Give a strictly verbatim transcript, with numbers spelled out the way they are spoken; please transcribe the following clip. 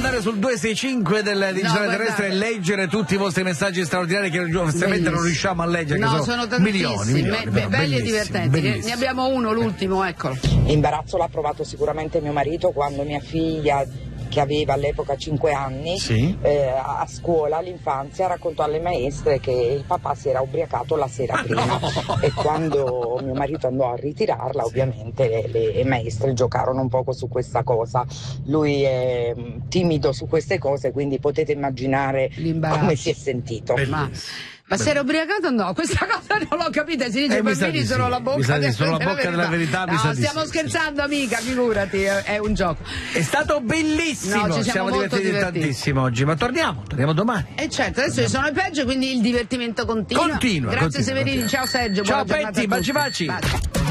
andare sul due sei cinque del digitale No, terrestre e leggere tutti i vostri messaggi straordinari che onestamente non riusciamo a leggere. No, che sono, sono tantissimi, milioni, milioni, be- belli e divertenti. bellissimi. Ne abbiamo uno, l'ultimo, eccolo. L'imbarazzo l'ha provato sicuramente mio marito quando mia figlia, che aveva all'epoca cinque anni, sì. eh, a scuola all'infanzia raccontò alle maestre che il papà si era ubriacato la sera prima. No. E quando mio marito andò a ritirarla, sì, ovviamente le, le maestre giocarono un poco su questa cosa. Lui è timido su queste cose, quindi potete immaginare come si è sentito. Ma... Ma si era ubriacato o no? Questa cosa non l'ho capita, si dice eh, i bambini sono sì. la bocca, mi sa di, sono la della, bocca verità. della verità. No, mi stiamo sì, scherzando, sì. Amica, figurati, è, è un gioco. È stato bellissimo, no, ci siamo, siamo divertiti, divertiti tantissimo oggi, ma torniamo, torniamo domani. E certo, adesso ci sono i peggio, quindi il divertimento continua. Continua. Grazie continua, Severini, continua. ciao Sergio. Ciao buona Petti, baci baci. baci.